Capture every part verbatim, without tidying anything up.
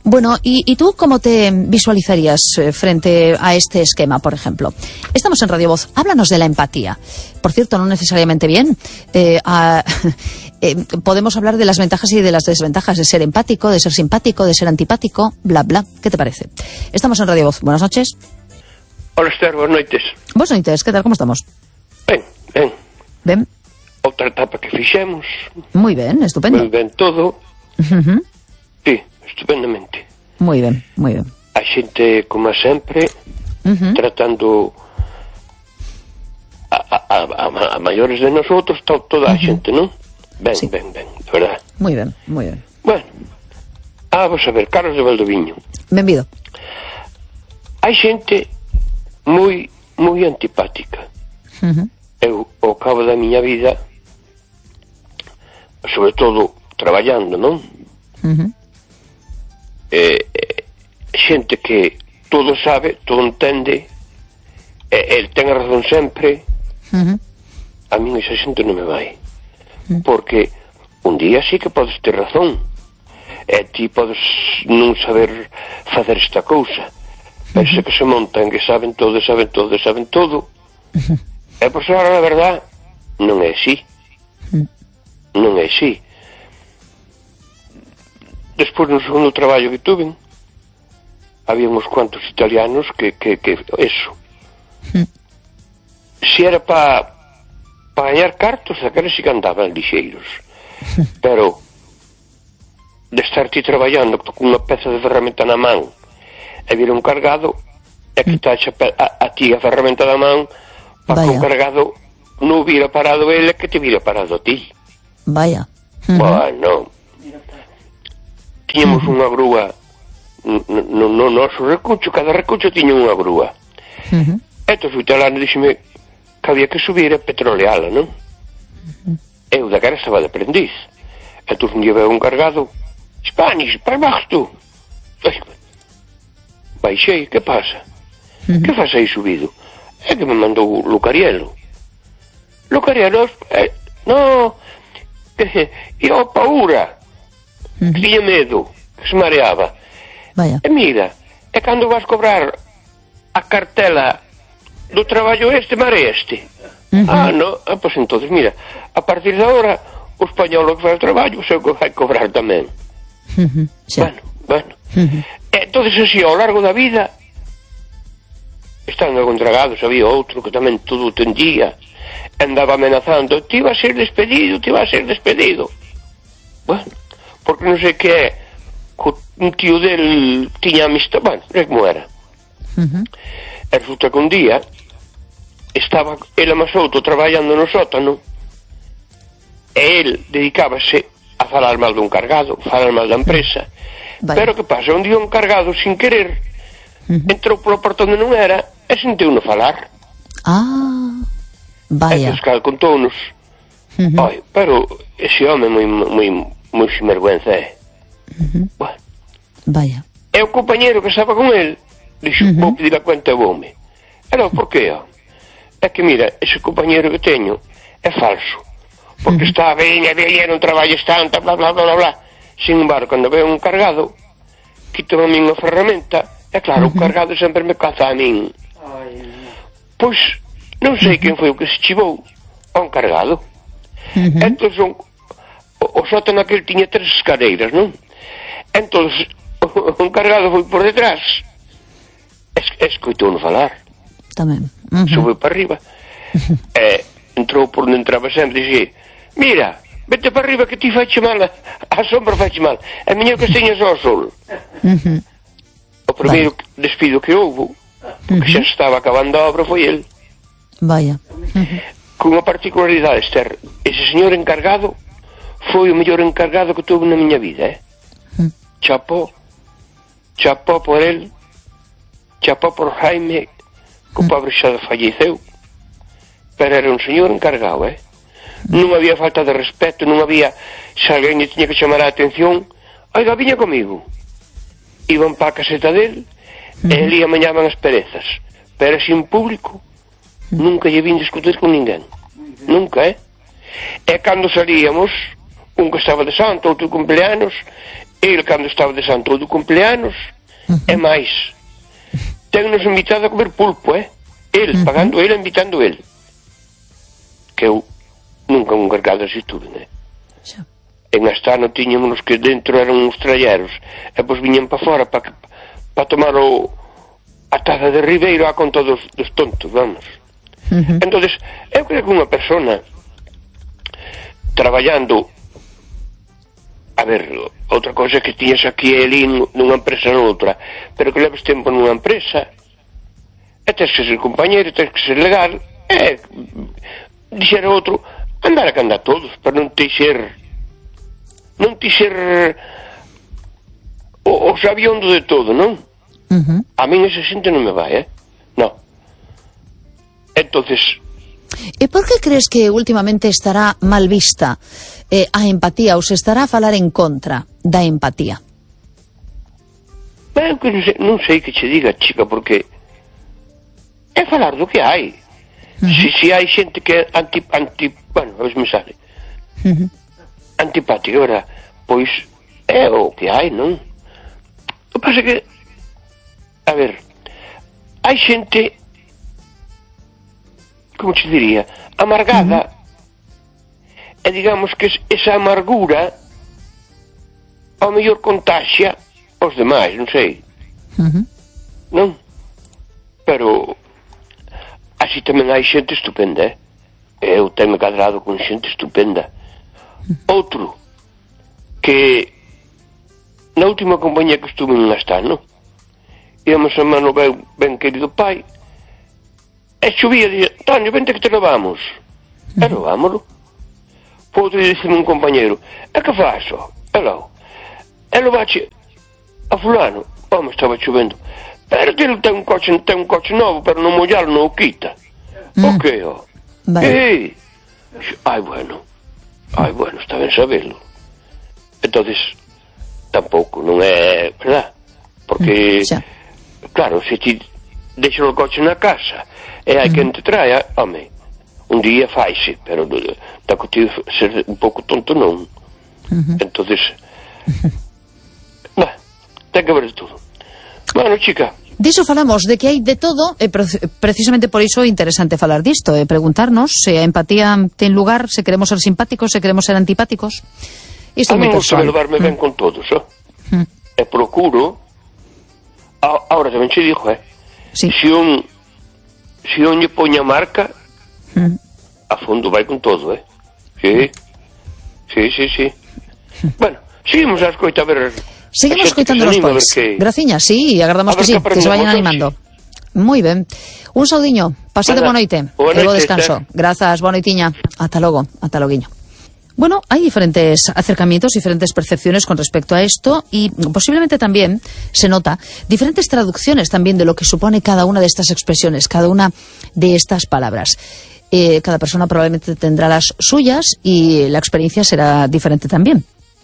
Bueno, ¿y, y tú cómo te visualizarías eh, frente a este esquema, por ejemplo? Estamos en Radio Voz, háblanos de la empatía. Por cierto, no necesariamente bien. Eh, a, eh, podemos hablar de las ventajas y de las desventajas de ser empático, de ser simpático, de ser antipático, bla, bla. ¿Qué te parece? Estamos en Radio Voz. Buenas noches. Hola, Esther, buenas noites. Buenas noites, ¿qué tal? ¿Cómo estamos? Ben, ben. Ben. Outra etapa que fixemos. Muy ben, estupendo. Moi ben todo. Uh-huh. Sí, estupendamente. Muy ben, moi ben. A xente, como sempre, uh-huh. tratando a, a, a, a maiores de nosotros, to, toda a uh-huh. xente, non? Ben, sí. ben, ben, de verdad. Moi ben, moi ben. Bueno, ah, vamos a ver, Carlos de Valdoviño. Benvido. Hai xente moi, moi antipática. Uh-huh. Eu, ao cabo da miña vida, sobre todo traballando, non? Uh-huh. Eh, eh, xente que todo sabe, todo entende, eh, el ten a razón sempre. Uh-huh. A min esa xente non me vai. Uh-huh. Porque un día sí que podes ter razón, e ti podes non saber facer esta cousa, pero uh-huh. se que se montan que saben todo, saben todo, saben todo. Uh-huh. E por ser a verdad non é así. Uh-huh. Non é así. Despois no segundo traballo que tuve había uns cuantos italianos que, que, que eso mm. se era para pa ganhar cartos, aqueles sí que andaban lixeiros, mm. pero de estar ti traballando con unha peza de ferramenta na man e vir un cargado e quitarche a, a ti a ferramenta da man para que un cargado non vira parado ele, que te vira parado a ti. Vaya. Uh-huh. Bueno, tiñamos uh-huh. unha grúa no, no, no noso recucho, cada recucho tiña unha grúa. Uh-huh. Entón o italiano díxeme que había que subir a petroleala, non? Uh-huh. Eu da cara estaba de aprendiz. Entón un día veo un cargado, Spanish, para baixo tú. Baixei, que pasa? Uh-huh. Que faz aí subido? É que me mandou o Lucarielo. Lucarielo, eh, no, e o Paura. Uh-huh. Que tiña medo, que se mareaba. Vaya. E mira, é cando vas cobrar a cartela do traballo este, mareaste. Uh-huh. Ah, no, ah, pois entonces mira, a partir de ahora o español que faz o traballo se o vai cobrar tamén. Uh-huh. Sí. Bueno, bueno. Uh-huh. E entonces así, ao largo da vida, estando contragados, había outro que tamén todo tendía, andaba amenazando, ti va a ser despedido, ti va a ser despedido. Bueno, porque non sei que é, un tío del tiña amistad, bueno, non sei como era. Uh-huh. E resulta que un día estaba el amasouto traballando no sótano e el dedicábase a falar mal dun cargado, falar mal da empresa. Vale. Pero que pasa, un día un cargado sin querer uh-huh. entrou polo porta onde non era e sentiu no falar. Ah, vaya. E Pascal contounos. Uh-huh. Oi, pero ese home moi moi moi sinvergüenza é. Uh-huh. Bueno. Vaya. E o compañero que estaba con el dixo, uh-huh. vou pedir a cuenta e voume. E non, por que? É que mira, ese compañero que teño é falso, porque uh-huh. está ben, e ben, non traballes tanto, bla, bla, bla, bla, bla. Sin embargo, cando veo un cargado, quito a min a ferramenta, e claro, uh-huh. o cargado sempre me caza a min. Pois, non sei uh-huh. quen foi o que se chivou a un cargado. Uh-huh. Entón, un, o, o sótano aquel tiña tres escaleiras, non? Entón, un cargado foi por detrás, es, escoitou-no falar. Tamén. Uh-huh. Subeu para arriba. Uh-huh. E entrou por onde entraba sempre e dixi, mira, vete para arriba que ti faiche mal, a sombra faiche mal, a miña que teñas ao sol. Uh-huh. O primeiro vale. despido que houve, porque uh-huh. xa estaba acabando a obra, foi el. Vaya. Uh-huh. Con unha particularidade, Esther, ese señor encargado foi o mellor encargado que tuve na miña vida, eh? Uh-huh. Chapó, chapó por el, chapó por Jaime, que o pobre xa falleceu, pero era un señor encargado, eh? Non había falta de respeto, non había, se alguén lle tiña que chamar a atención, oiga, viña comigo. Iban para a caseta del, uh-huh. e ali amañaban as perezas, pero sin público, uh-huh. nunca lle vin discutir con ninguén, nunca, eh? E cando salíamos, un que estaba de santo, outro cumpleanos, ele cando estaba de santo do cumpleanos, uh-huh. e máis, ten-nos invitado a comer pulpo, eh? Ele, uh-huh. pagando ele, invitando ele. Que eu nunca un cargado así tuve, né? Xa. En Astano tiñamos que dentro eran uns tralleros, e pois viñan para fora para pa tomar o, a taza de Ribeiro a conta dos, dos tontos, vamos. Uh-huh. Entonces, eu creo que unha persona traballando, a ver, outra cosa é que tiñas aquí e ali nunha empresa noutra, pero que leves tempo nunha empresa, e tens que ser compañero, tens que ser legal, e dixer outro, andar a que andar todos, para non te ser non te ser o, o sabiondo de todo, non? Uh-huh. A min esa xente non me vai, eh? Non. Entonces, e por que crees que últimamente estará mal vista eh, a empatía, ou se estará a falar en contra da empatía? Ben, que non sei, non sei que che diga, chica, porque é falar do que hai. Uh-huh. Si, si hai xente que é anti, anti bueno, a ver se me sale uh-huh. antipática, verdad? Pois é o que hai, non? O que pasa que, a ver, hai xente, como te diría, amargada, uh-huh. e digamos que esa amargura ao mellor contaxia aos demais, non sei. Uh-huh. Non? Pero así tamén hai xente estupenda, eh? Eu tenho cadrado con xente estupenda. Outro, que na última compañía que estuve en Astano, íamos a mano ben, ben querido pai, e xubía e dixía, Antonio, vente que te levamos. E levámoslo. Outro día dicime un compañero, e que faço? E logo, e levache a fulano. Home, estaba chovendo. Pero que ele ten un coche, ten un coche novo, pero non mollalo non o quita. Mm. O que, ó? Vale. Ai, bueno. Ai, bueno, está ben sabelo. Entonces, tampouco, non é, verdad? Porque, mm, claro, se ti deixas o coche na casa e hai mm. quen te traia, home, un día faise, pero da que ti ser un pouco tonto non. Mm-hmm. Entonces, bah, ten que haber de todo. Bueno, chica, diso falamos, de que hai de todo, e precisamente por iso é interesante falar disto, e preguntarnos se a empatía ten lugar, se queremos ser simpáticos, se queremos ser antipáticos. Isto a mí gusta levarme mm. ben con todos, eh? Mm. E procuro, a, ahora tamén che digo, eh? Sí. Se un se un lle poña marca, mm. a fondo vai con todo, eh? Sí, sí, sí, sí. Mm. Bueno, seguimos a escoita a ver... Seguimos escoitándonos, pois. Que... Graciña, sí, agardamos que sí, que, que se vayan animando. Moi ben. Un saudiño, pasade boa noite. Boa noite, bo descanso. Está. Grazas, boa noitiña. Ata logo, ata loguiño. Bueno, hay diferentes acercamientos, diferentes percepciones con respecto a esto y posiblemente también se nota diferentes traducciones también de lo que supone cada una de estas expresiones, cada una de estas palabras. Eh, cada persona probablemente tendrá las suyas y la experiencia será diferente también.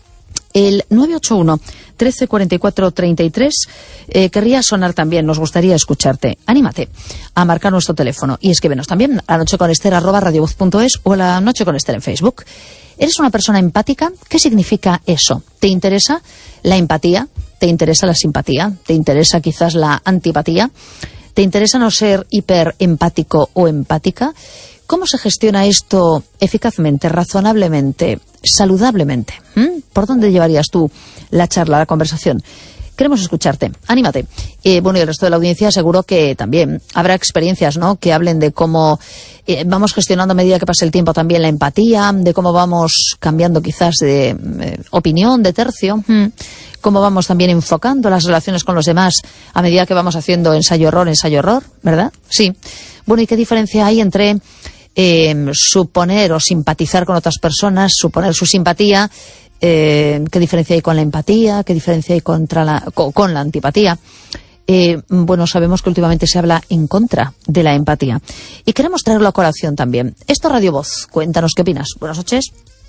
El nueve ocho uno, trece cuarenta y cuatro, treinta y tres eh, querría sonar también, nos gustaría escucharte. Anímate a marcar nuestro teléfono y escríbenos también a lanocheconester arroba radiovoz punto es o a la Noche con Ester en Facebook. ¿Eres una persona empática? ¿Qué significa eso? ¿Te interesa la empatía? ¿Te interesa la simpatía? ¿Te interesa quizás la antipatía? ¿Te interesa no ser hiperempático o empática? ¿Cómo se gestiona esto eficazmente, razonablemente, saludablemente? ¿Mm? ¿Por dónde llevarías tú la charla, la conversación? Queremos escucharte, anímate. Eh, bueno, y el resto de la audiencia seguro que también habrá experiencias, ¿no?, que hablen de cómo eh, vamos gestionando a medida que pasa el tiempo también la empatía, de cómo vamos cambiando quizás de eh, opinión, de tercio, ¿Mm? cómo vamos también enfocando las relaciones con los demás a medida que vamos haciendo ensayo-error, ensayo-error, ¿verdad? Sí. Bueno, ¿y qué diferencia hay entre eh, suponer o simpatizar con otras personas, suponer su simpatía? Eh, ¿Qué diferencia hay con la empatía? ¿Qué diferencia hay contra la, con, con la antipatía? Eh, bueno, sabemos que últimamente se habla en contra de la empatía. Y queremos traerlo a colación también. Esto es Radio Voz. Cuéntanos qué opinas. Buenas noches.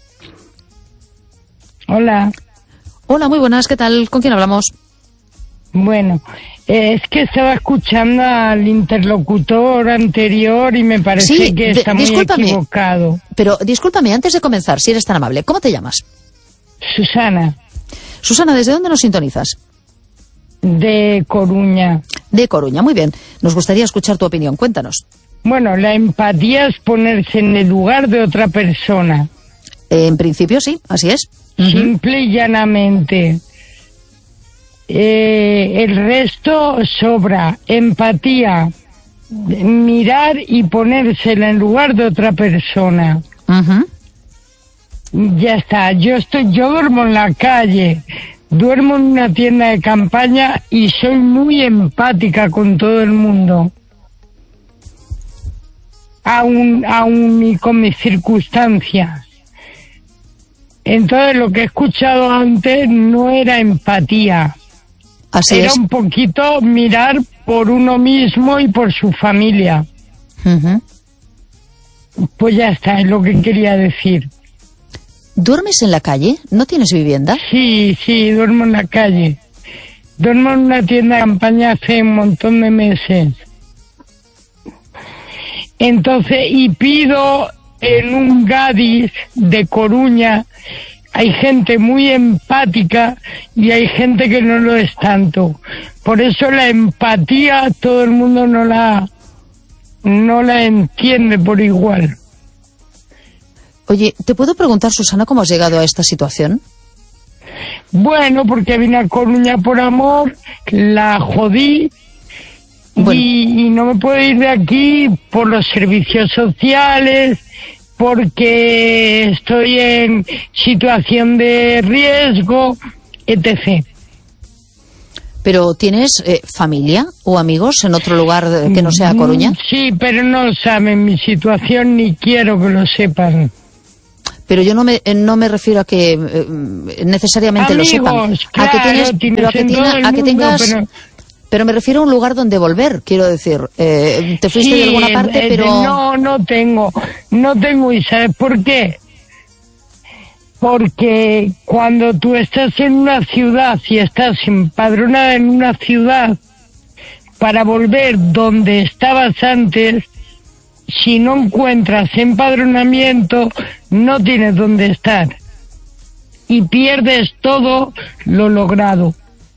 Hola. Hola, muy buenas. ¿Qué tal? ¿Con quién hablamos? Bueno, eh, es que estaba escuchando al interlocutor anterior y me parece sí, que está muy equivocado. Pero discúlpame, antes de comenzar, si eres tan amable, ¿cómo te llamas? Susana. Susana, ¿desde dónde nos sintonizas? De Coruña. De Coruña, muy bien. Nos gustaría escuchar tu opinión. Cuéntanos. Bueno, la empatía es ponerse en el lugar de otra persona. En principio sí, así es. Simple y llanamente. Eh, el resto sobra. Empatía. Mirar y ponerse en el lugar de otra persona. Uh-huh. Ya está. Yo estoy, yo duermo en la calle. Duermo en una tienda de campaña y soy muy empática con todo el mundo. Aún, aún y con mis circunstancias. Entonces lo que he escuchado antes no era empatía. Así era es. un poquito mirar por uno mismo y por su familia. Uh-huh. Pues ya está, es lo que quería decir. ¿Duermes en la calle? ¿No tienes vivienda? Sí, sí, duermo en la calle. Duermo en una tienda de campaña hace un montón de meses. Entonces, y pido en un Gadis de Coruña, hay gente muy empática y hay gente que no lo es tanto. Por eso la empatía todo el mundo no la, no la entiende por igual. Oye, ¿te puedo preguntar, Susana, cómo has llegado a esta situación? Bueno, porque vine a Coruña por amor, la jodí. Bueno. Y, y no me puedo ir de aquí por los servicios sociales, porque estoy en situación de riesgo, etcétera. ¿Pero tienes eh, familia o amigos en otro lugar que no sea Coruña? Sí, pero no saben mi situación ni quiero que lo sepan. Pero yo no me no me refiero a que eh, necesariamente Amigos, lo sepan. Claro, a que tienes, tienes pero a que, en tiene, todo el a que mundo, tengas. Pero... pero me refiero a un lugar donde volver, quiero decir. Eh, te fuiste sí, de alguna parte, eh, pero. No, no tengo. No tengo, ¿y sabes por qué? Porque cuando tú estás en una ciudad y estás empadronada en una ciudad, para volver donde estabas antes, si no encuentras empadronamiento, no tienes dónde estar. Y pierdes todo lo logrado.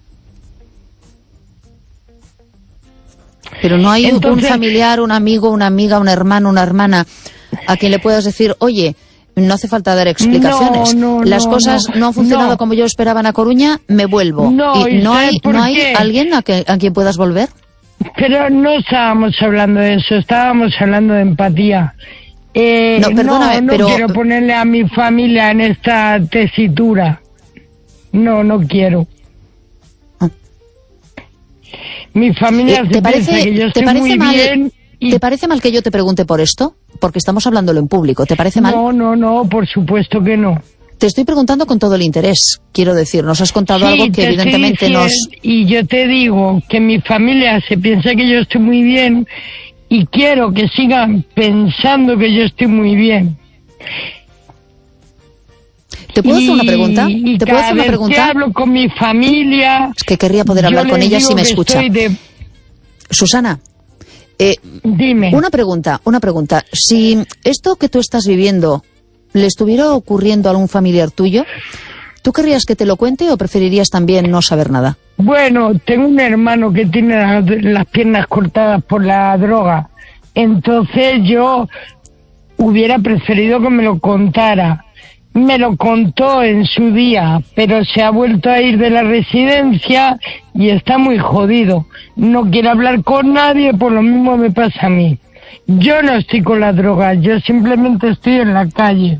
Pero no hay Entonces, un familiar, un amigo, una amiga, un hermano, una hermana a quien le puedas decir, oye, no hace falta dar explicaciones. No, no, Las no, cosas no, no han funcionado no. como yo esperaba en A Coruña, me vuelvo. No, ¿Y ¿y no sabes hay, por no hay qué? alguien a, que, a quien puedas volver? Pero no estábamos hablando de eso, estábamos hablando de empatía. Eh, No, perdóname, no, no pero- quiero ponerle a mi familia en esta tesitura. No, no quiero. Ah. Mi familia Eh, se piensa que yo te estoy parece muy mal, bien y... ¿Te parece mal que yo te pregunte por esto? Porque estamos hablándolo en público. ¿Te parece mal? No, no, no, por supuesto que no. Te estoy preguntando con todo el interés. Quiero decir, nos has contado Sí, algo que te estoy evidentemente diciendo, nos... Y yo te digo que mi familia se piensa que yo estoy muy bien y quiero que sigan pensando que yo estoy muy bien. ¿Te puedo hacer una Y- pregunta? y ¿Te puedo cada hacer una vez pregunta? que hablo con mi familia... Es que querría poder yo hablar con les ella digo si me que escucha. estoy de- Susana, eh, Dime. una pregunta, una pregunta. Si esto que tú estás viviendo le estuviera ocurriendo a algún familiar tuyo, ¿tú querrías que te lo cuente o preferirías también no saber nada? Bueno, tengo un hermano que tiene las, las piernas cortadas por la droga. Entonces yo hubiera preferido que me lo contara. Me lo contó en su día, pero se ha vuelto a ir de la residencia y está muy jodido. No quiere hablar con nadie, por lo mismo me pasa a mí. Yo no estoy con la droga, yo simplemente estoy en la calle.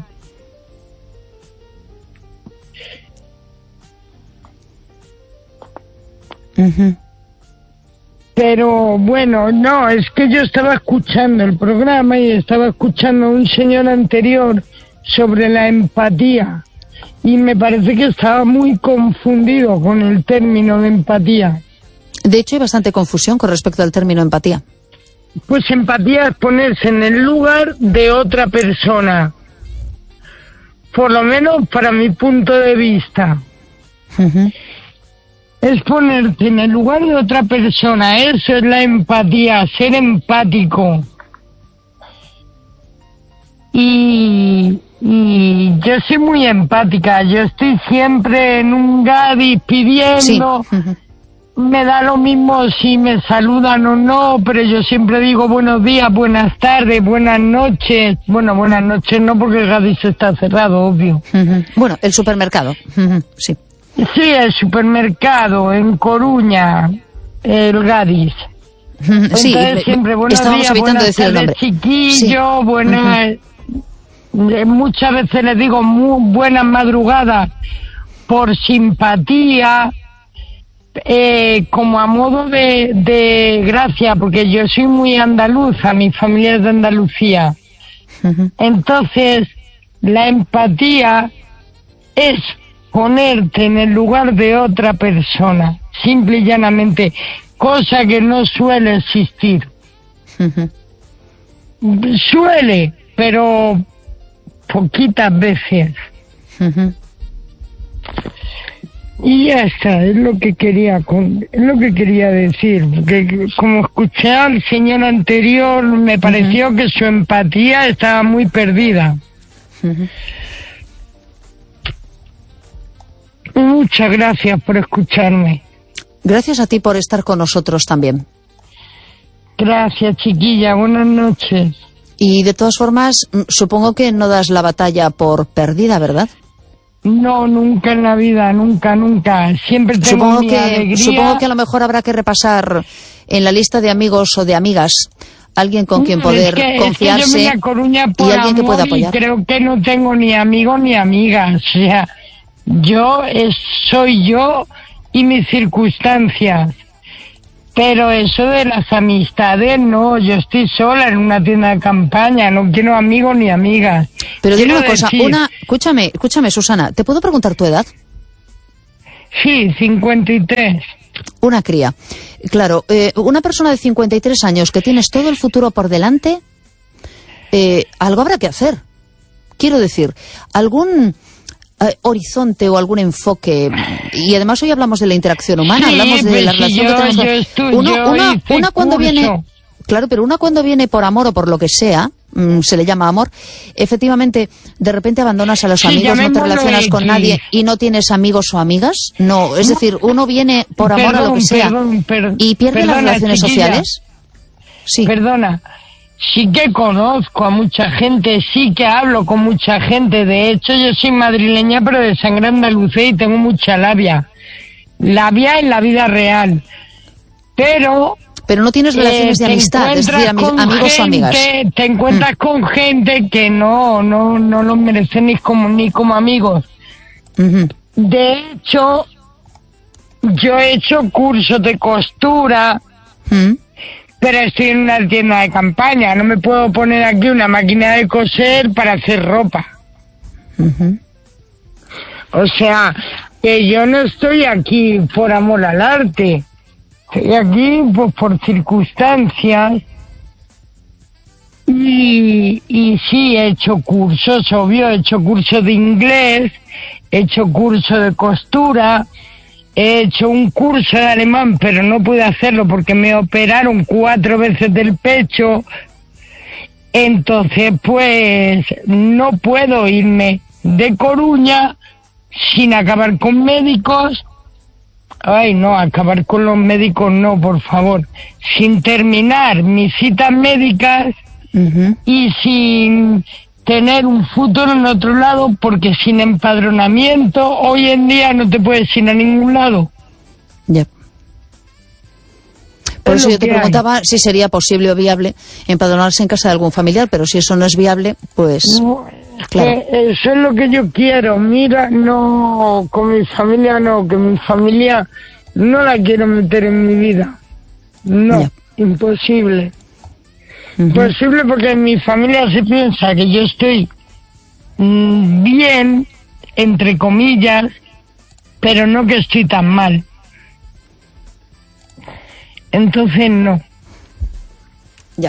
Uh-huh. Pero bueno, no, es que yo estaba escuchando el programa y estaba escuchando a un señor anterior sobre la empatía y me parece que estaba muy confundido con el término de empatía. De hecho, hay bastante confusión con respecto al término empatía. Pues empatía es ponerse en el lugar de otra persona, por lo menos para mi punto de vista. Uh-huh. Es ponerte en el lugar de otra persona, eso es la empatía, ser empático. Y, Y yo soy muy empática, yo estoy siempre en un Gadis pidiendo, Sí. Uh-huh. me da lo mismo si me saludan o no, pero yo siempre digo buenos días, buenas tardes, buenas noches. Bueno, buenas noches no, porque el Gadis está cerrado, obvio. Uh-huh. Bueno, el supermercado, uh-huh. Sí. Sí, el supermercado en Coruña, el Gadis. Uh-huh. Sí, Entonces siempre buenos estábamos días, evitando buenas decir el tardes, nombre. chiquillo, Sí. buenas... Uh-huh. Muchas veces les digo muy buenas madrugadas por simpatía, eh, como a modo de, de gracia, porque yo soy muy andaluza, mi familia es de Andalucía. Uh-huh. Entonces, la empatía es ponerte en el lugar de otra persona, simple y llanamente, cosa que no suele existir. Uh-huh. Suele, pero poquitas veces. Uh-huh. Y ya está, es lo que quería con, es lo que quería decir, porque como escuché al señor anterior, me pareció uh-huh. que su empatía estaba muy perdida. Uh-huh. Muchas gracias por escucharme. Gracias a ti por estar con nosotros también. Gracias, chiquilla, buenas noches. Y de todas formas, supongo que no das la batalla por perdida, ¿verdad? No, nunca en la vida, nunca, nunca. Siempre tengo supongo mi que, alegría. Supongo que a lo mejor habrá que repasar en la lista de amigos o de amigas alguien con quien poder es que, confiarse es que yo me Coruña por y alguien que pueda apoyar. Y creo que no tengo ni amigos ni amigas. O sea, yo es, soy yo y mis circunstancias. Pero eso de las amistades, no, yo estoy sola en una tienda de campaña, no quiero amigos ni amigas. Pero dime quiero una cosa, decir, una, escúchame, escúchame, Susana, ¿te puedo preguntar tu edad? Sí, cincuenta y tres. Una cría. Claro, eh, una persona de cincuenta y tres años que tienes todo el futuro por delante, eh, algo habrá que hacer. Quiero decir, algún... Uh, horizonte o algún enfoque, y además hoy hablamos de la interacción humana, sí, hablamos de la relación yo, que tenemos con... estoy, uno, una, una cuando curso. viene claro, pero una cuando viene por amor o por lo que sea, mmm, se le llama amor, efectivamente de repente abandonas a los sí, amigos, no te relacionas con nadie y no tienes amigos o amigas, no, es decir, uno viene por amor perdón, a lo que sea perdón, per, y pierde perdona, las relaciones chiquilla, sociales. Sí. Perdona, sí que conozco a mucha gente, sí que hablo con mucha gente. De hecho, yo soy madrileña, pero de sangre andaluza y tengo mucha labia. Labia en la vida real. Pero... Pero no tienes relaciones eh, de amistad, es decir, ami amigos gente, o amigas. Te encuentras mm. con gente que no, no, no los merecen ni como, ni como amigos. Uh-huh. De hecho, yo he hecho cursos de costura... Uh-huh. Pero estoy en una tienda de campaña, no me puedo poner aquí una máquina de coser para hacer ropa. Uh-huh. O sea, que yo no estoy aquí por amor al arte, estoy aquí pues, por circunstancias. Y, y sí, he hecho cursos, obvio, he hecho cursos de inglés, he hecho cursos de costura. He hecho un curso de alemán, pero no pude hacerlo porque me operaron cuatro veces del pecho. Entonces, pues, no puedo irme de Coruña sin acabar con médicos. Ay, no, acabar con los médicos no, por favor. Sin terminar mis citas médicas uh-huh. y sin... tener un futuro en otro lado, porque sin empadronamiento hoy en día no te puedes ir a ningún lado. Ya. Por eso yo te preguntaba si sería posible o viable empadronarse en casa de algún familiar, pero si eso no es viable, pues... No, claro. Eh, eso es lo que yo quiero. Mira, no, con mi familia no, que mi familia no la quiero meter en mi vida. No, ya. Imposible. Uh-huh. Posible porque en mi familia se piensa que yo estoy mmm, bien, entre comillas, pero no que estoy tan mal. Entonces no. Ya.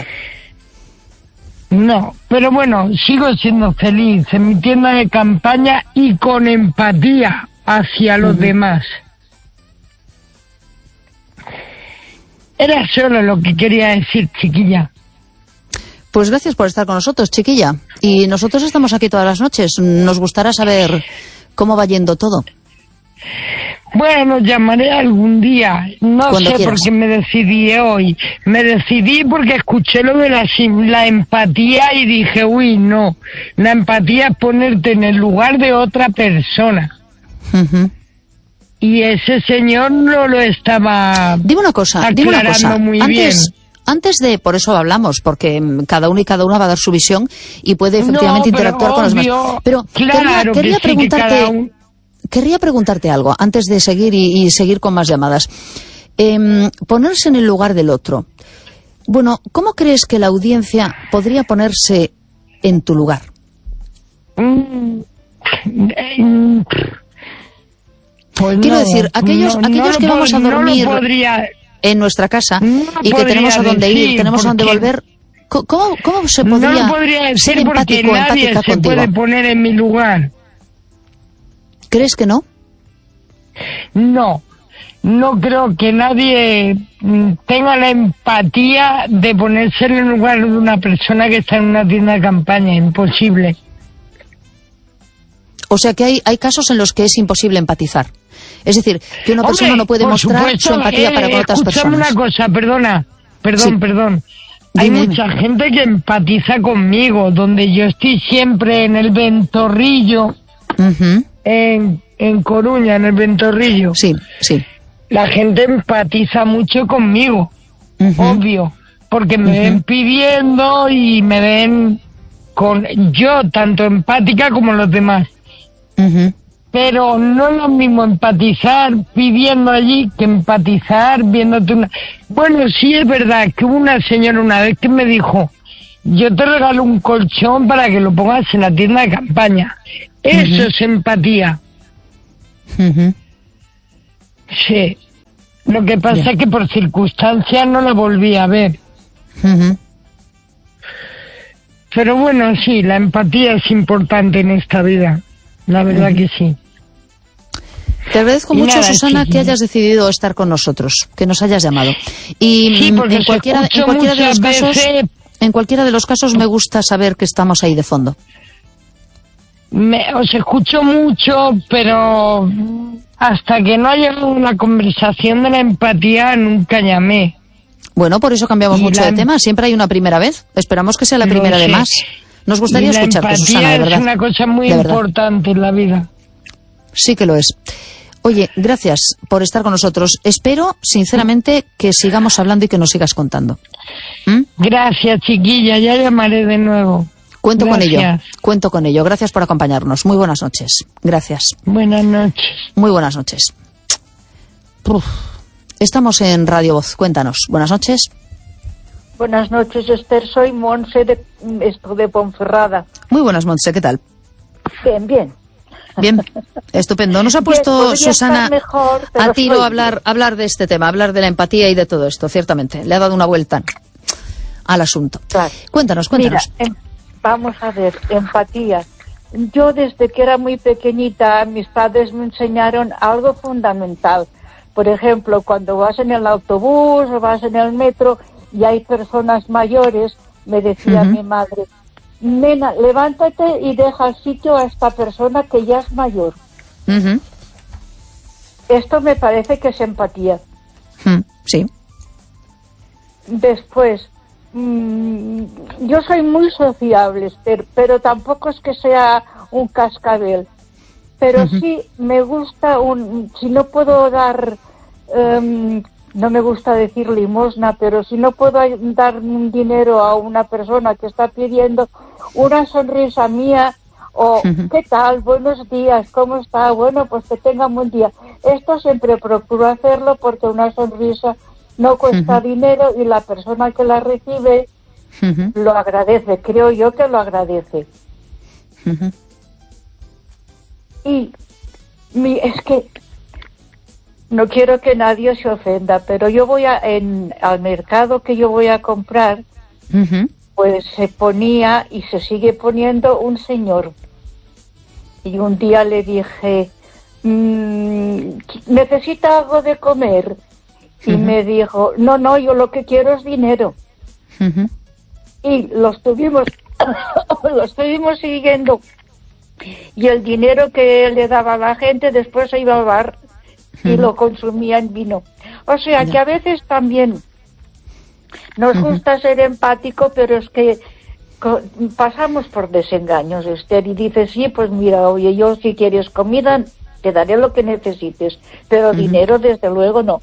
No, pero bueno, sigo siendo feliz en mi tienda de campaña y con empatía hacia los uh-huh. demás. Era solo lo que quería decir, chiquilla. Pues gracias por estar con nosotros, chiquilla. Y nosotros estamos aquí todas las noches. Nos gustará saber cómo va yendo todo. Bueno, llamaré algún día. No Cuando sé quieras. por qué me decidí hoy. Me decidí porque escuché lo de la, sim- la empatía y dije, uy, no. La empatía es ponerte en el lugar de otra persona. Uh-huh. Y ese señor no lo estaba Dime una cosa, dime una aclarando cosa. muy Antes, bien. antes de, por eso hablamos, porque mm, cada uno y cada una va a dar su visión y puede No, efectivamente pero interactuar con los obvio, demás. Pero claro quería, que quería sí, que preguntarte, cada un- querría preguntarte algo antes de seguir y, y seguir con más llamadas. Em, ponerse en el lugar del otro. Bueno, ¿cómo crees que la audiencia podría ponerse en tu lugar? Mm, mm, pues Quiero no, decir, aquellos, no, aquellos no que lo vamos a pod- no lo dormir podría- en nuestra casa No y que podría tenemos a dónde decir, ir, tenemos a dónde porque- volver, ¿cómo, cómo se no podría, lo podría decir ser porque empático o nadie empática se contigo? puede poner en mi lugar. ¿Crees que no? No, no creo que nadie mm, tenga la empatía de ponerse en el lugar de una persona que está en una tienda de campaña. Imposible. O sea que hay, hay casos en los que es imposible empatizar. Es decir, que una persona Hombre, no puede por mostrar supuesto, su empatía eh, para con otras escúchame personas. una cosa, perdona, perdón, Sí. perdón. Hay Dime, dime. mucha gente que empatiza conmigo, donde yo estoy siempre en el Ventorrillo, Ujú. en, en Coruña, en el Ventorrillo. Sí, sí. La gente empatiza mucho conmigo, Ujú. obvio, porque me Ujú. ven pidiendo y me ven con yo tanto empática como los demás. Ujú. Pero no es lo mismo empatizar pidiendo allí que empatizar viéndote una... Bueno, sí es verdad que hubo una señora una vez que me dijo, yo te regalo un colchón para que lo pongas en la tienda de campaña. Eso Ujú. es empatía. Ujú. Sí. Lo que pasa Ya. es que por circunstancias no la volví a ver. Ujú. Pero bueno, sí, la empatía es importante en esta vida. La verdad que sí. Te agradezco Y mucho, nada, Susana, chiquilla. que hayas decidido estar con nosotros, que nos hayas llamado. Y Sí, mm, porque en os cualquiera, en escucho cualquiera de los muchas casos, veces. en cualquiera de los casos me gusta saber que estamos ahí de fondo. Me, os escucho mucho, pero hasta que no haya una conversación de la empatía, nunca llamé. Bueno, por eso cambiamos Y mucho la- de tema. Siempre hay una primera vez. Esperamos que sea la Lo primera de sé. más. Nos gustaría Y la escucharte, empatía Susana, de verdad. es una cosa muy De verdad. importante en la vida. Sí que lo es. Oye, gracias por estar con nosotros. Espero, sinceramente, que sigamos hablando y que nos sigas contando. ¿Mm? Gracias, chiquilla, ya llamaré de nuevo. Cuento con ello. Gracias. Cuento con ello. Gracias por acompañarnos. Muy buenas noches. Gracias. Buenas noches. Muy buenas noches. Uf. Estamos en Radio Voz. Cuéntanos. Buenas noches. Buenas noches, Esther. Soy Monse de, esto de Ponferrada. Muy buenas, Montse. ¿Qué tal? Bien, bien. Bien. Estupendo. Nos ha puesto podría estar Susana mejor, pero a tiro estoy a hablar, a hablar de este tema, a hablar de la empatía y de todo esto, ciertamente. Le ha dado una vuelta al asunto. Claro. Cuéntanos, cuéntanos. Mira, em- vamos a ver, empatía. Yo desde que era muy pequeñita, mis padres me enseñaron algo fundamental. Por ejemplo, cuando vas en el autobús o vas en el metro y hay personas mayores, me decía Ujú. mi madre, nena, levántate y deja el sitio a esta persona que ya es mayor. Ujú. Esto me parece que es empatía. Mm, sí. Después, mmm, yo soy muy sociable, pero, pero tampoco es que sea un cascabel. Pero Ujú. sí me gusta un... Si no puedo dar... em, no me gusta decir limosna, pero si no puedo ay- dar un dinero a una persona que está pidiendo una sonrisa mía o Ujú. ¿qué tal? Buenos días, ¿cómo está? Bueno, pues que tenga un buen día. Esto siempre procuro hacerlo porque una sonrisa no cuesta Ujú. dinero y la persona que la recibe Ujú. lo agradece, creo yo que lo agradece. Ujú. Y mi, es que no quiero que nadie se ofenda, pero yo voy a, en, al mercado que yo voy a comprar, Ujú. pues se ponía y se sigue poniendo un señor. Y un día le dije, mm, ¿necesita algo de comer? Y Ujú. me dijo, no, no, yo lo que quiero es dinero. Ujú. y lo estuvimos, lo estuvimos siguiendo. Y el dinero que le daba a la gente después se iba al bar y lo consumía en vino. O sea, que a veces también nos gusta ser empático, pero es que pasamos por desengaños, Esther, y dices, sí, pues mira, oye, yo si quieres comida, te daré lo que necesites, pero uh-huh. dinero, desde luego, no.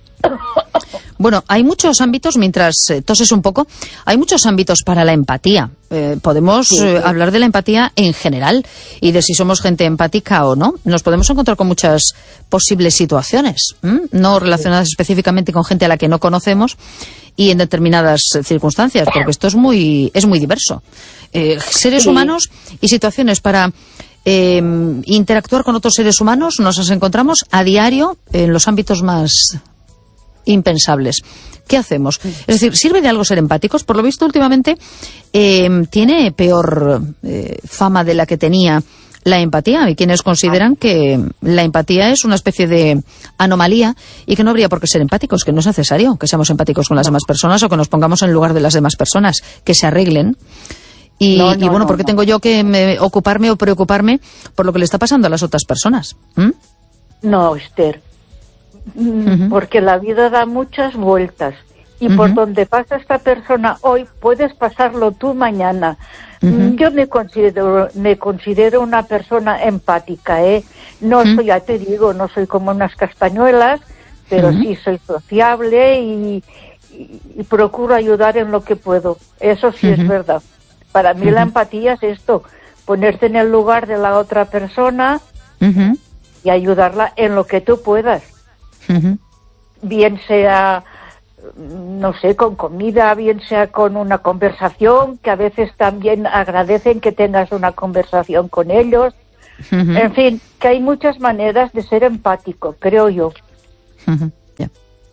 Bueno, hay muchos ámbitos, mientras eh, toses un poco, hay muchos ámbitos para la empatía. Eh, podemos sí, sí. Eh, hablar de la empatía en general y de si somos gente empática o no. Nos podemos encontrar con muchas posibles situaciones, ¿m? no relacionadas sí. específicamente con gente a la que no conocemos y en determinadas circunstancias, porque esto es muy, es muy diverso. Eh, seres sí. humanos y situaciones para eh, interactuar con otros seres humanos nos encontramos a diario en los ámbitos más impensables. ¿Qué hacemos? Es decir, ¿sirve de algo ser empáticos? Por lo visto, últimamente eh, tiene peor eh, fama de la que tenía la empatía. Hay quienes consideran que la empatía es una especie de anomalía y que no habría por qué ser empáticos, que no es necesario que seamos empáticos con las demás personas o que nos pongamos en lugar de las demás personas, que se arreglen. Y, no, no, y bueno, no, ¿por qué no. tengo yo que me, ocuparme o preocuparme por lo que le está pasando a las otras personas? ¿Mm? No, Esther. Uh-huh. Porque la vida da muchas vueltas y uh-huh. por donde pasa esta persona hoy puedes pasarlo tú mañana. Uh-huh. Yo me considero me considero una persona empática, ¿eh? No uh-huh. soy, ya te digo, no soy como unas castañuelas, pero uh-huh. sí soy sociable y, y, y procuro ayudar en lo que puedo. Eso sí uh-huh. es verdad. Para mí uh-huh. la empatía es esto, ponerte en el lugar de la otra persona uh-huh. y ayudarla en lo que tú puedas. Uh-huh. Bien sea, no sé, con comida, bien sea con una conversación, que a veces también agradecen que tengas una conversación con ellos. Uh-huh. En fin, que hay muchas maneras de ser empático, creo yo. Uh-huh. Yeah.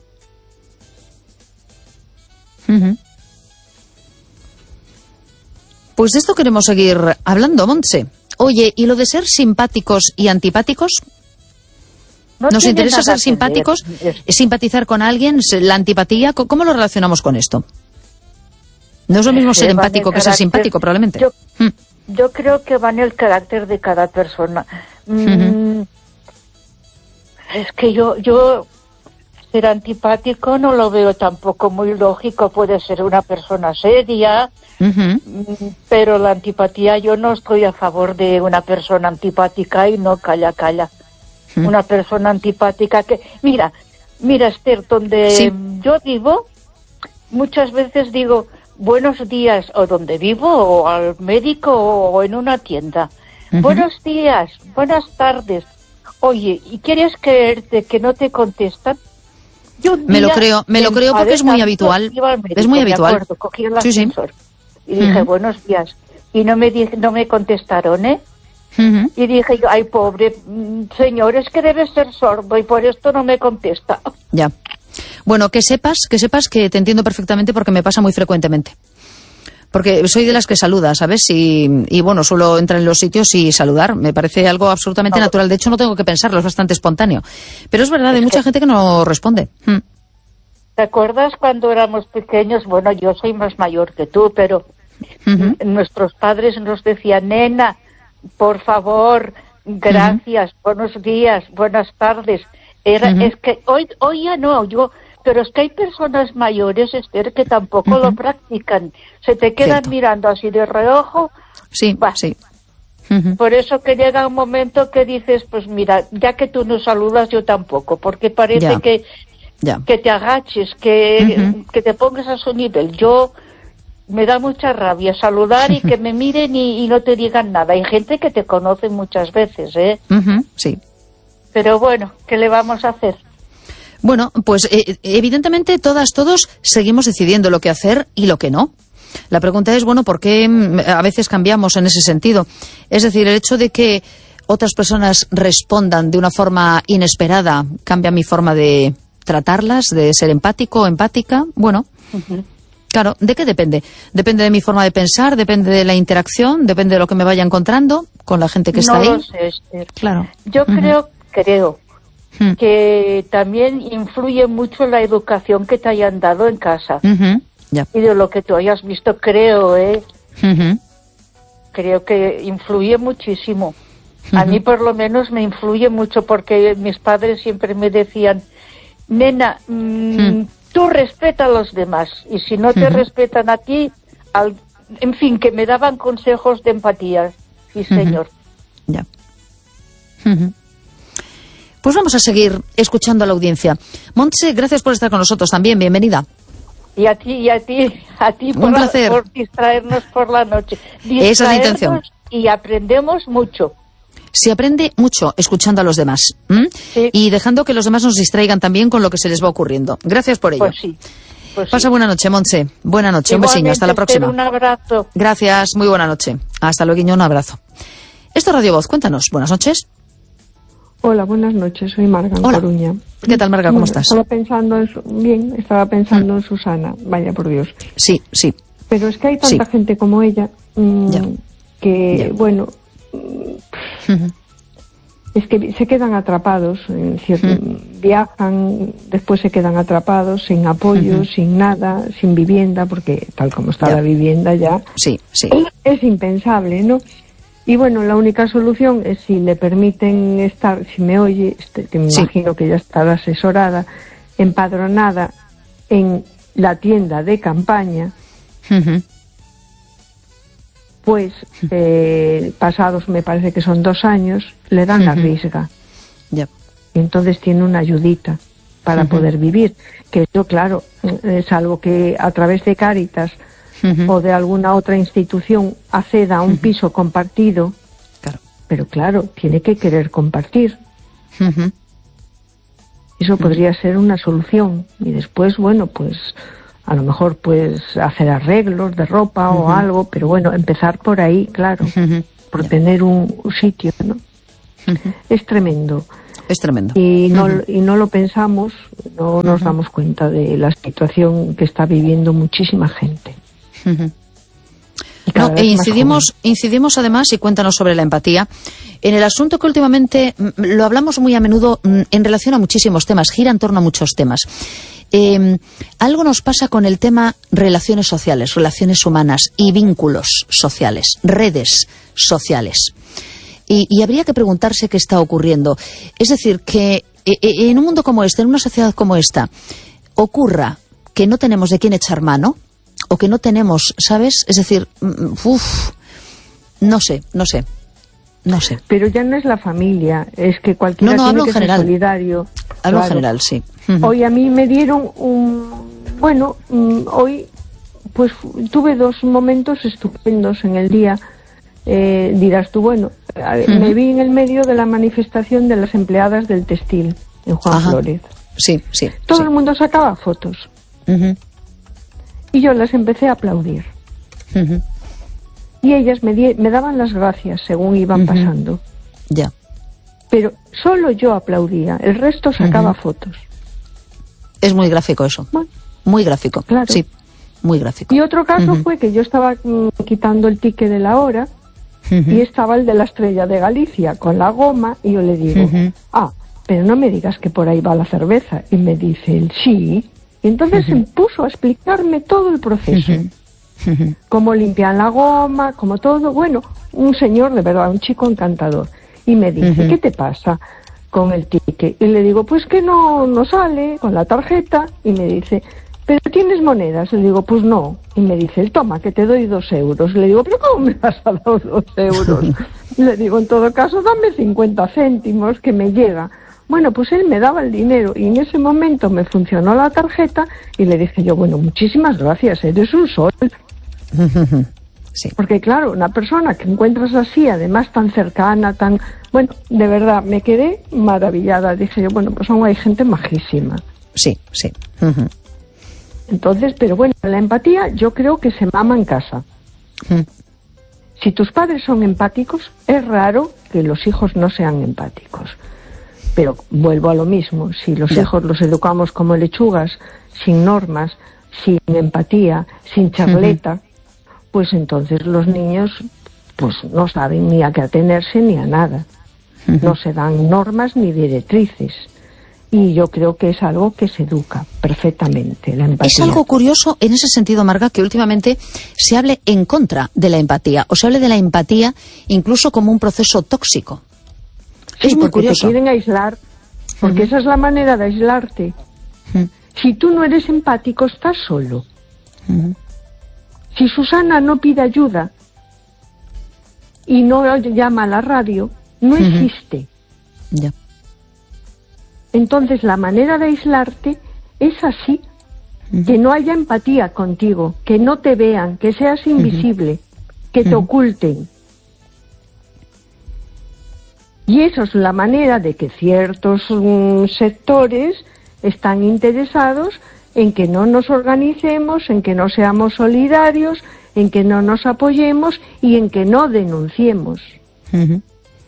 Uh-huh. Pues de esto queremos seguir hablando, Montse. Oye, ¿y lo de ser simpáticos y antipáticos? No ¿Nos interesa ser simpáticos? ¿Simpatizar con alguien? ¿La antipatía? ¿Cómo lo relacionamos con esto? No es lo mismo ser empático que carácter, ser simpático, probablemente. Yo, hmm. yo creo que va en el carácter de cada persona. Mm, uh-huh. Es que yo, yo ser antipático no lo veo tampoco muy lógico. Puede ser una persona seria, uh-huh. pero la antipatía, yo no estoy a favor de una persona antipática y no calla, calla. Una persona antipática que... Mira, mira, Esther, donde sí. yo vivo, muchas veces digo buenos días, o donde vivo, o al médico, o en una tienda. Uh-huh. Buenos días, buenas tardes. Oye, ¿y quieres creerte que no te contestan? Yo me lo creo, me lo creo porque es muy habitual. Médico, es muy habitual. Acuerdo, cogí el ascensor sí, sí. y dije uh-huh. buenos días. Y no me, di- no me contestaron, ¿eh? Uh-huh. Y dije yo, ay, pobre señor, es que debe ser sordo y por esto no me contesta. Ya. Bueno, que sepas, que sepas que te entiendo perfectamente porque me pasa muy frecuentemente. Porque soy de las que saluda, ¿sabes? Y, y bueno, suelo entrar en los sitios y saludar. Me parece algo absolutamente no. natural. De hecho, no tengo que pensarlo, es bastante espontáneo. Pero es verdad, es hay mucha que... gente que no responde. Hmm. ¿Te acuerdas cuando éramos pequeños? Bueno, yo soy más mayor que tú, pero uh-huh. nuestros padres nos decían, nena, por favor, gracias, uh-huh. buenos días, buenas tardes. Era, uh-huh. es que hoy, hoy ya no, yo, pero es que hay personas mayores, Esther, que tampoco uh-huh. lo practican. Se te quedan Cierto. mirando así de reojo. Sí, bah. sí. Uh-huh. Por eso que llega un momento que dices, pues mira, ya que tú no saludas, yo tampoco, porque parece ya. que, ya. que te agaches, que, uh-huh. que te pongas a su nivel. Yo... Me da mucha rabia saludar y que me miren y, y no te digan nada. Hay gente que te conoce muchas veces, ¿eh? Uh-huh, sí. Pero bueno, ¿qué le vamos a hacer? Bueno, pues eh, evidentemente todas, todos seguimos decidiendo lo que hacer y lo que no. La pregunta es, bueno, ¿por qué a veces cambiamos en ese sentido? Es decir, el hecho de que otras personas respondan de una forma inesperada cambia mi forma de tratarlas, de ser empático o empática. Bueno... Uh-huh. Claro, ¿de qué depende? Depende de mi forma de pensar, depende de la interacción, depende de lo que me vaya encontrando con la gente que está no ahí. No lo sé, Esther. Claro. Yo uh-huh. creo, creo uh-huh. que también influye mucho la educación que te hayan dado en casa. Uh-huh. Ya. Y de lo que tú hayas visto, creo, ¿eh? Uh-huh. Creo que influye muchísimo. Uh-huh. A mí por lo menos me influye mucho porque mis padres siempre me decían, nena, mmm, uh-huh. tú respeta a los demás y si no te uh-huh. respetan a ti, al... en fin, que me daban consejos de empatía. Sí, señor. Uh-huh. Ya. Uh-huh. Pues vamos a seguir escuchando a la audiencia. Montse, gracias por estar con nosotros también, bienvenida. Y a ti, y a ti, a ti Un por, placer. La, por distraernos por la noche. Esa es la intención. Y aprendemos mucho. Se aprende mucho escuchando a los demás. ¿Mm? Sí. Y dejando que los demás nos distraigan también con lo que se les va ocurriendo. Gracias por ello. Pues sí. Pues Pasa sí. buena noche, Montse. Buena noche, Igualmente, un besiño. Hasta la próxima. Un abrazo. Gracias, muy buena noche. Hasta luego, un abrazo. Esto es Radio Voz, cuéntanos. Buenas noches. Hola, buenas noches, soy Marga, en Hola. Coruña. ¿Qué tal, Marga? ¿Cómo estás? Estaba pensando en su... Bien, estaba pensando mm. en Susana, vaya por Dios. Sí, sí. Pero es que hay tanta sí. gente como ella mmm, que, ya. bueno, uh-huh. es que se quedan atrapados, en cierto, uh-huh. viajan, después se quedan atrapados, sin apoyo, uh-huh. sin nada, sin vivienda, porque tal como está ya. la vivienda ya, sí, sí. es impensable, ¿no? Y bueno, la única solución es si le permiten estar, si me oye, este, que me sí. imagino que ya estará asesorada, empadronada en la tienda de campaña, uh-huh. pues eh, pasados, me parece que son dos años, le dan uh-huh. la risga. Yep. Y entonces tiene una ayudita para uh-huh. poder vivir. Que eso, claro, es algo que a través de Cáritas Uh-huh. o de alguna otra institución acceda a un uh-huh. piso compartido, claro. pero claro, tiene que querer compartir. Uh-huh. Eso uh-huh. podría ser una solución. Y después, bueno, pues a lo mejor pues hacer arreglos de ropa uh-huh. o algo, pero bueno, empezar por ahí, claro, uh-huh. por yeah. tener un, un sitio, ¿no? Uh-huh. Es tremendo. Es tremendo. Y no, uh-huh. y no lo pensamos, no nos uh-huh. damos cuenta de la situación que está viviendo muchísima gente. Uh-huh. No, e incidimos, incidimos además, y cuéntanos sobre la empatía, en el asunto que últimamente lo hablamos muy a menudo en relación a muchísimos temas, gira en torno a muchos temas. Eh, algo nos pasa con el tema relaciones sociales, relaciones humanas y vínculos sociales, redes sociales. Y, y habría que preguntarse qué está ocurriendo. Es decir, que en un mundo como este, en una sociedad como esta, ocurra que no tenemos de quién echar mano, o que no tenemos, ¿sabes? Es decir, uff, no sé, no sé, no sé. Pero ya no es la familia, es que cualquiera no, no, tiene que general. ser solidario. Hablo claro. en general, sí. Uh-huh. Hoy a mí me dieron un... Bueno, um, hoy pues tuve dos momentos estupendos en el día. Eh, dirás tú, bueno, uh-huh. me vi en el medio de la manifestación de las empleadas del textil en Juan Ajá. Flórez. Sí, sí. Todo sí. el mundo sacaba fotos. Uh-huh. Y yo las empecé a aplaudir. Uh-huh. Y ellas me, di- me daban las gracias según iban uh-huh. pasando. Ya. Pero solo yo aplaudía, el resto sacaba uh-huh. fotos. Es muy gráfico eso. Bueno, muy gráfico. claro. Sí, muy gráfico. Y otro caso uh-huh. fue que yo estaba mm, quitando el ticket de la hora uh-huh. y estaba el de la Estrella de Galicia con la goma y yo le digo, uh-huh. ah, pero no me digas que por ahí va la cerveza. Y me dice él, sí. Y entonces uh-huh. se puso a explicarme todo el proceso. Uh-huh. Uh-huh. Cómo limpian la goma, como todo. Bueno, un señor de verdad, un chico encantador. Y me dice, uh-huh. ¿qué te pasa con el ticket? Y le digo, pues que no, no sale con la tarjeta. Y me dice, ¿pero tienes monedas? Le digo, pues no. Y me dice, toma, que te doy dos euros. Le digo, ¿pero cómo me vas a dar dos euros? Le digo, en todo caso, dame cincuenta céntimos que me llega. Bueno, pues él me daba el dinero y en ese momento me funcionó la tarjeta y le dije yo, bueno, muchísimas gracias, eres un sol. Sí. Porque claro, una persona que encuentras así, además tan cercana, tan... Bueno, de verdad, me quedé maravillada. Dije yo, bueno, pues aún hay gente majísima. Sí, sí. Uh-huh. Entonces, pero bueno, la empatía yo creo que se mama en casa. Uh-huh. Si tus padres son empáticos, es raro que los hijos no sean empáticos. Pero vuelvo a lo mismo, si los ya. hijos los educamos como lechugas, sin normas, sin empatía, sin charleta, uh-huh. pues entonces los niños pues no saben ni a qué atenerse ni a nada. Uh-huh. No se dan normas ni directrices. Y yo creo que es algo que se educa perfectamente, la empatía. Es algo curioso en ese sentido, Marga, que últimamente se hable en contra de la empatía, o se hable de la empatía incluso como un proceso tóxico. Sí, es muy porque curioso. te quieren aislar, porque uh-huh. esa es la manera de aislarte. Uh-huh. Si tú no eres empático, estás solo. Uh-huh. Si Susana no pide ayuda y no llama a la radio, no uh-huh. existe. Ya. Yeah. Entonces la manera de aislarte es así, uh-huh. que no haya empatía contigo, que no te vean, que seas invisible, uh-huh. que te uh-huh. oculten. Y eso es la manera de que ciertos um, sectores están interesados en que no nos organicemos, en que no seamos solidarios, en que no nos apoyemos y en que no denunciemos. Uh-huh.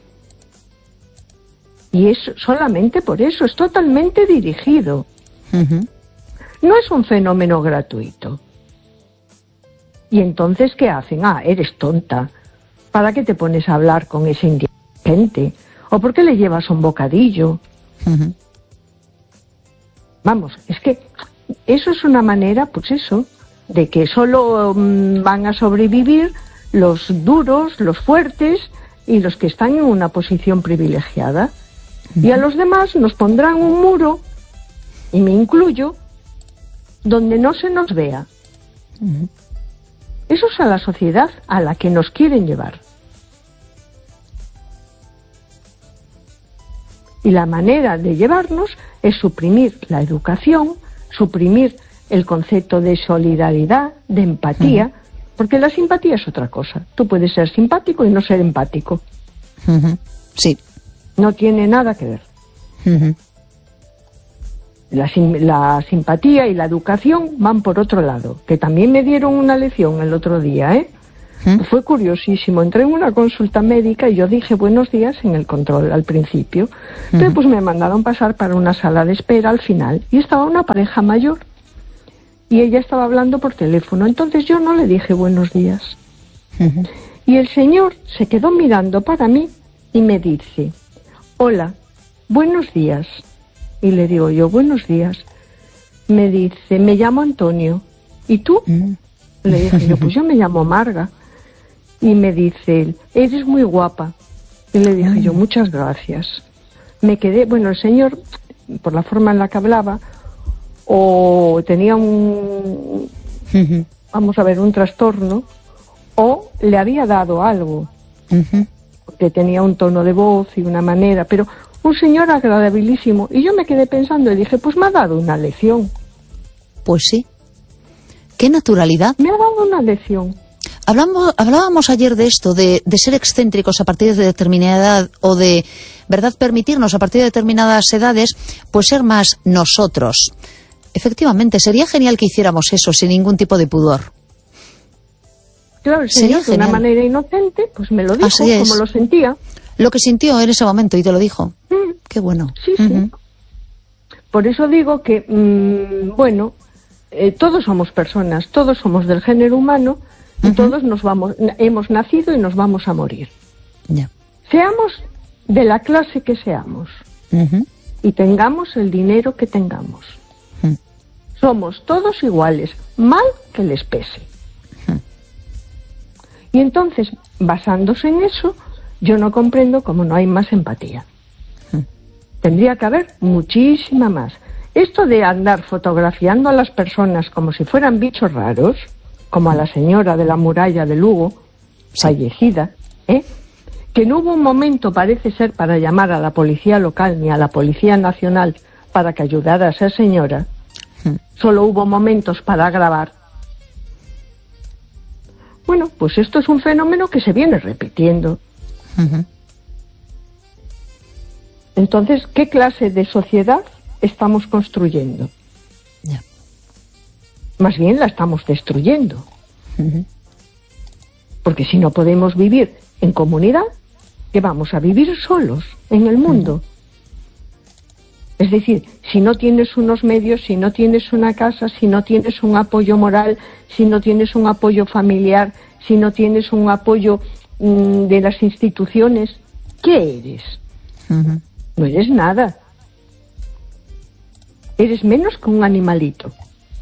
Y es solamente por eso, es totalmente dirigido. Uh-huh. No es un fenómeno gratuito. Y entonces, ¿qué hacen? Ah, eres tonta. ¿Para qué te pones a hablar con ese indigente? ¿O por qué le llevas un bocadillo? Uh-huh. Vamos, es que eso es una manera, pues eso, de que solo um, van a sobrevivir los duros, los fuertes y los que están en una posición privilegiada. Y a los demás nos pondrán un muro, y me incluyo, donde no se nos vea. Uh-huh. Eso es a la sociedad a la que nos quieren llevar. Y la manera de llevarnos es suprimir la educación, suprimir el concepto de solidaridad, de empatía, uh-huh. porque la simpatía es otra cosa. Tú puedes ser simpático y no ser empático. Uh-huh. Sí. No tiene nada que ver. Uh-huh. La, la simpatía y la educación van por otro lado, que también me dieron una lección el otro día, ¿eh? Uh-huh. Fue curiosísimo. Entré en una consulta médica y yo dije buenos días en el control al principio. Entonces uh-huh. pues me mandaron pasar para una sala de espera al final y estaba una pareja mayor y ella estaba hablando por teléfono. Entonces yo no le dije buenos días. Uh-huh. Y el señor se quedó mirando para mí y me dice: hola, buenos días. Y le digo yo, buenos días. Me dice, me llamo Antonio. ¿Y tú? Mm. Le dije yo, pues yo me llamo Marga. Y me dice él, eres muy guapa. Y le dije mm. yo, muchas gracias. Me quedé, bueno, el señor, por la forma en la que hablaba, o tenía un, uh-huh. vamos a ver, un trastorno, o le había dado algo. Uh-huh. Que tenía un tono de voz y una manera, pero un señor agradabilísimo. Y yo me quedé pensando y dije, pues me ha dado una lección. Pues sí. ¿Qué naturalidad? Me ha dado una lección. Hablamos, hablábamos ayer de esto, de, de ser excéntricos a partir de determinada edad, o de, ¿verdad?, permitirnos a partir de determinadas edades, pues ser más nosotros. Efectivamente, sería genial que hiciéramos eso sin ningún tipo de pudor. Claro, el señor de una manera inocente, pues me lo dijo, como lo sentía. Lo que sintió en ese momento y te lo dijo. Mm. Qué bueno. Sí, sí. Uh-huh. Por eso digo que, mmm, bueno, eh, todos somos personas, todos somos del género humano y uh-huh. todos nos vamos, hemos nacido y nos vamos a morir. Yeah. Seamos de la clase que seamos uh-huh. y tengamos el dinero que tengamos. Uh-huh. Somos todos iguales, mal que les pese. Y entonces, basándose en eso, yo no comprendo cómo no hay más empatía. Hmm. Tendría que haber muchísima más. Esto de andar fotografiando a las personas como si fueran bichos raros, como a la señora de la muralla de Lugo, sí. fallecida, ¿eh? que no hubo un momento, parece ser, para llamar a la policía local ni a la policía nacional para que ayudara a esa señora, hmm. solo hubo momentos para grabar. Bueno, pues esto es un fenómeno que se viene repitiendo. Uh-huh. Entonces, ¿qué clase de sociedad estamos construyendo? Yeah. Más bien la estamos destruyendo. Uh-huh. Porque si no podemos vivir en comunidad, ¿qué vamos a vivir solos en el mundo? Uh-huh. Es decir, si no tienes unos medios, si no tienes una casa, si no tienes un apoyo moral, si no tienes un apoyo familiar, si no tienes un apoyo mmm, de las instituciones, ¿qué eres? Uh-huh. No eres nada. eres menos que un animalito.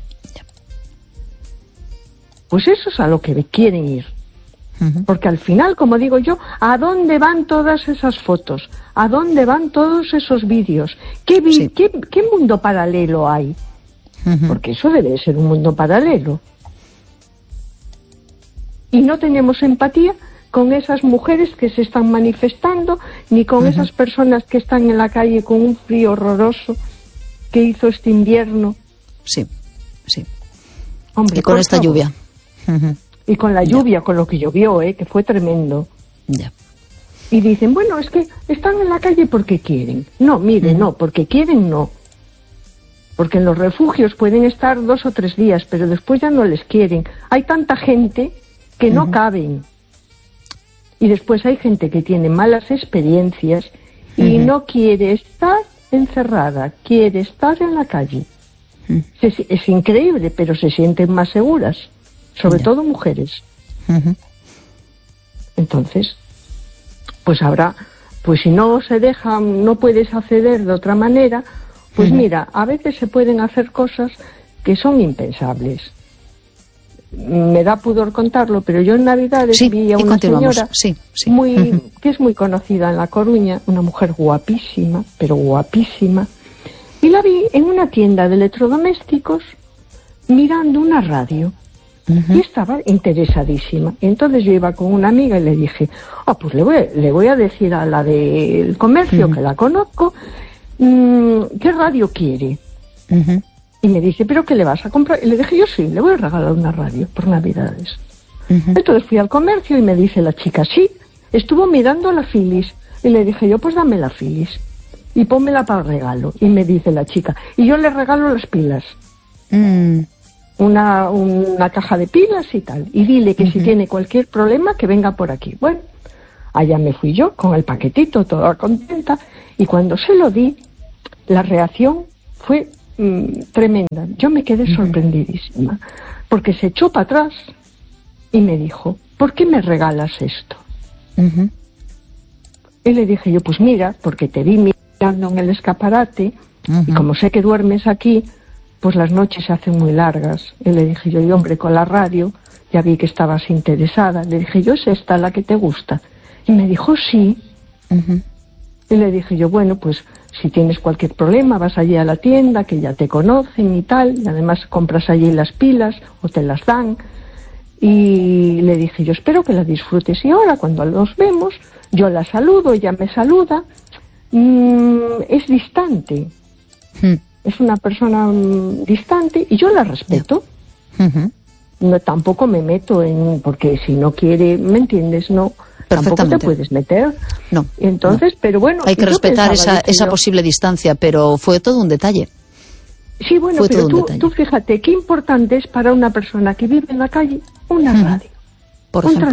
Pues eso es a lo que quieren ir. Uh-huh. Porque al final, como digo yo, ¿a dónde van todas esas fotos? ¿A dónde van todos esos vídeos? ¿Qué, vi- sí. ¿qué, qué mundo paralelo hay? Uh-huh. Porque eso debe ser un mundo paralelo. Y no tenemos empatía con esas mujeres que se están manifestando, ni con uh-huh. esas personas que están en la calle con un frío horroroso que hizo este invierno. Sí, sí. Hombre, y con esta favor. lluvia. Uh-huh. Y con la lluvia, ya. con lo que llovió, ¿eh? Que fue tremendo. Ya. Y dicen, bueno, es que están en la calle porque quieren. No, mire, uh-huh. no, porque quieren no. Porque en los refugios pueden estar dos o tres días, pero después ya no les quieren. Hay tanta gente que no uh-huh. caben. Y después hay gente que tiene malas experiencias y uh-huh. no quiere estar encerrada, quiere estar en la calle. Uh-huh. Se, es increíble, pero se sienten más seguras, sobre yeah. todo mujeres. Uh-huh. Entonces, pues ahora, pues si no se deja, no puedes acceder de otra manera, pues uh-huh. mira, a veces se pueden hacer cosas que son impensables. Me da pudor contarlo, pero yo en Navidades sí, vi a una señora sí, sí. muy uh-huh. que es muy conocida en La Coruña, una mujer guapísima, pero guapísima, y la vi en una tienda de electrodomésticos mirando una radio uh-huh. y estaba interesadísima. Entonces yo iba con una amiga y le dije, oh, pues le voy, le voy a decir a la del comercio, uh-huh. que la conozco, mmm, ¿qué radio quiere? Uh-huh. Y me dice, ¿pero qué le vas a comprar? Y le dije, yo sí, le voy a regalar una radio por Navidades. Uh-huh. Entonces fui al comercio y me dice la chica, sí, estuvo mirando la Philips. Y le dije yo, pues dame la Philips y pónmela para regalo. Y me dice la chica, y yo le regalo las pilas. Mm. Una, una caja de pilas y tal. Y dile que uh-huh. si tiene cualquier problema, que venga por aquí. Bueno, allá me fui yo con el paquetito, toda contenta. Y cuando se lo di, la reacción fue tremenda. Yo me quedé uh-huh. sorprendidísima, porque se echó para atrás y me dijo, ¿por qué me regalas esto? Uh-huh. Y le dije yo, pues mira, porque te vi mirando en el escaparate uh-huh. y como sé que duermes aquí, pues las noches se hacen muy largas. Y le dije yo, y hombre, con la radio ya vi que estabas interesada. Le dije yo, ¿es esta la que te gusta? Y me dijo, sí. Uh-huh. Y le dije yo, bueno, pues si tienes cualquier problema, vas allí a la tienda, que ya te conocen y tal, y además compras allí las pilas o te las dan. Y le dije yo, espero que la disfrutes. Y ahora, cuando nos vemos, yo la saludo, ella me saluda. Mm, es distante. Hmm. Es una persona mm, distante y yo la respeto. Uh-huh. No, tampoco me meto en... Porque si no quiere, ¿me entiendes? No... Tampoco te puedes meter. No. Entonces, no. pero bueno... Hay que respetar esa, esa yo... posible distancia, pero fue todo un detalle. Sí, bueno, fue pero tú, tú fíjate, qué importante es para una persona que vive en la calle una uh-huh. radio. Por un ejemplo.